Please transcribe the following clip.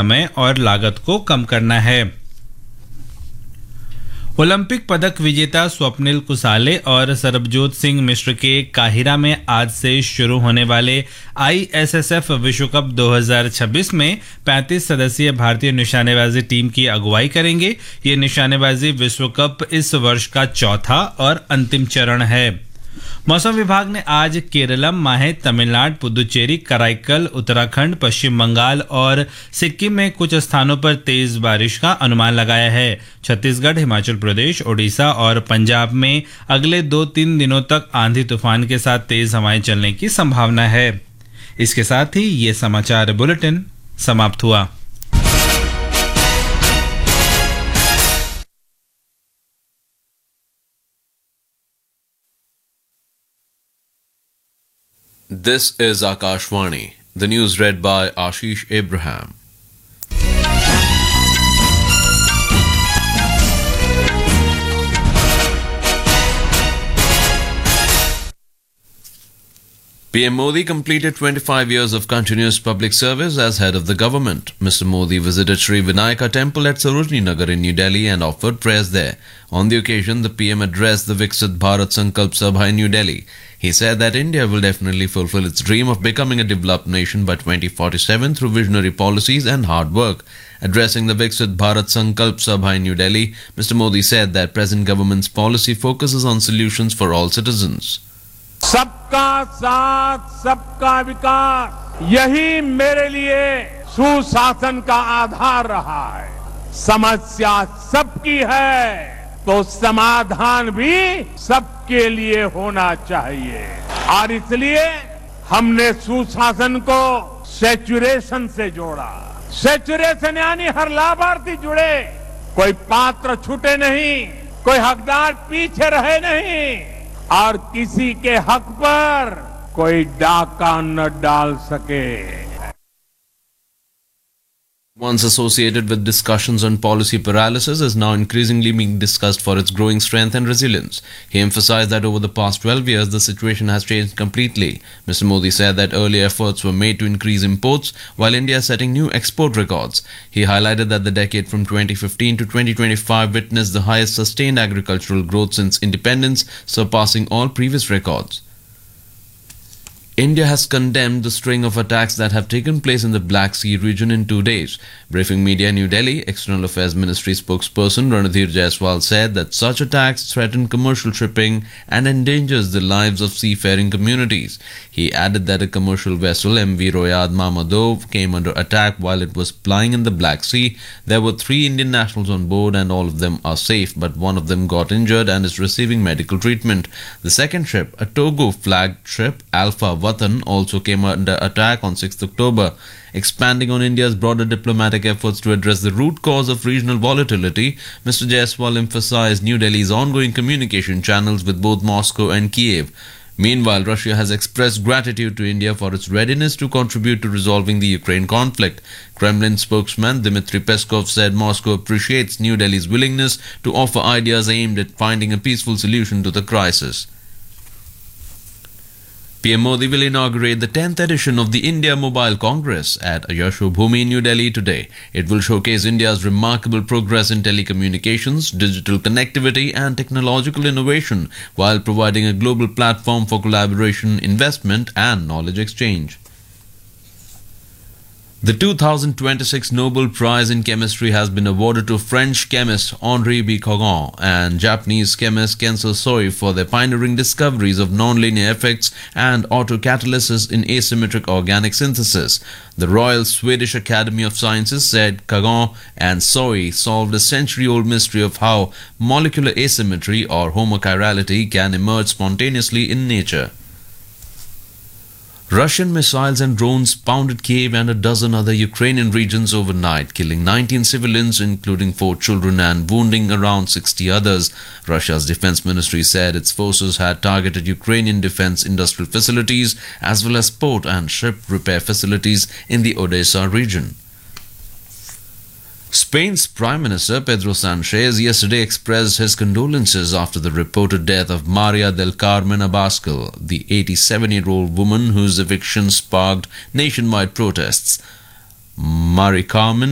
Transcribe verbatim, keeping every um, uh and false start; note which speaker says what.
Speaker 1: समय और लागत को कम करना है। ओलंपिक पदक विजेता स्वप्निल कुसाले और सरबजोत सिंह मिश्र के काहिरा में आज से शुरू होने वाले आईएसएसएफ विश्व कप दो हज़ार छब्बीस में पैंतीस सदस्यीय भारतीय निशानेबाजी टीम की अगुवाई करेंगे। ये निशानेबाजी विश्व कप इस वर्ष का चौथा और अंतिम चरण है। मौसम विभाग ने आज केरलम, माहे, तमिलनाडु, पुदुचेरी, कराईकल, उत्तराखंड, पश्चिम बंगाल और सिक्किम में कुछ स्थानों पर तेज बारिश का अनुमान लगाया है। छत्तीसगढ़, हिमाचल प्रदेश, ओडिशा और पंजाब में अगले दो तीन दिनों तक आंधी तूफान के साथ तेज हवाएं चलने की संभावना है। इसके साथ ही ये समाचार बुलेटिन समाप्त हुआ।
Speaker 2: This is Akashvani. The news read by Ashish Abraham. P M Modi completed twenty-five years of continuous public service as head of the government. Mister Modi visited Sri Vinayaka Temple at Sarojini Nagar in New Delhi and offered prayers there. On the occasion, the P M addressed the Viksit Bharat Sankalp Sabha in New Delhi. He said that India will definitely fulfill its dream of becoming a developed nation by twenty forty-seven through visionary policies and hard work. Addressing the Viksit Bharat Sankalp Sabha in New Delhi, Mister Modi said that present government's policy focuses on solutions for all citizens.
Speaker 3: सबका साथ, सबका विकास, यही मेरे लिए सुशासन का आधार रहा है। समस्या सबकी है तो समाधान भी सबके लिए होना चाहिए और इसलिए हमने सुशासन को सैचुरेशन से जोड़ा। सैचुरेशन यानी हर लाभार्थी जुड़े, कोई पात्र छूटे नहीं, कोई हकदार पीछे रहे नहीं और किसी के हक पर कोई डाका न डाल सके।
Speaker 2: Once associated with discussions on policy paralysis, is now increasingly being discussed for its growing strength and resilience. He emphasized that over the past twelve years, the situation has changed completely. Mister Modi said that earlier efforts were made to increase imports, while India is setting new export records. He highlighted that the decade from twenty fifteen to twenty twenty-five witnessed the highest sustained agricultural growth since independence, surpassing all previous records. India has condemned the string of attacks that have taken place in the Black Sea region in two days. Briefing media in New Delhi, External Affairs Ministry spokesperson Ranadhir Jaiswal said that such attacks threaten commercial shipping and endangers the lives of seafaring communities. He added that a commercial vessel, M V Royad Mamadov, came under attack while it was plying in the Black Sea. There were three Indian nationals on board and all of them are safe, but one of them got injured and is receiving medical treatment. The second ship, a Togo-flagged ship, Alpha Watan, also came under attack on sixth October. Expanding on India's broader diplomatic efforts to address the root cause of regional volatility, Mister Jaiswal emphasized New Delhi's ongoing communication channels with both Moscow and Kiev. Meanwhile, Russia has expressed gratitude to India for its readiness to contribute to resolving the Ukraine conflict. Kremlin spokesman Dmitry Peskov said Moscow appreciates New Delhi's willingness to offer ideas aimed at finding a peaceful solution to the crisis. P M Modi will inaugurate the tenth edition of the India Mobile Congress at Yashobhoomi in New Delhi today. It will showcase India's remarkable progress in telecommunications, digital connectivity and technological innovation while providing a global platform for collaboration, investment and knowledge exchange. The two thousand twenty-six Nobel Prize in Chemistry has been awarded to French chemist Henri B. Cogan and Japanese chemist Kensho Soi for their pioneering discoveries of nonlinear effects and autocatalysis in asymmetric organic synthesis. The Royal Swedish Academy of Sciences said Cogan and Soi solved a century-old mystery of how molecular asymmetry or homochirality can emerge spontaneously in nature. Russian missiles and drones pounded Kiev and a dozen other Ukrainian regions overnight, killing nineteen civilians, including four children, and wounding around sixty others. Russia's defense ministry said its forces had targeted Ukrainian defense industrial facilities as well as port and ship repair facilities in the Odessa region. Spain's Prime Minister Pedro Sanchez yesterday expressed his condolences after the reported death of Maria del Carmen Abascal, the eighty-seven-year-old woman whose eviction sparked nationwide protests. Mari Carmen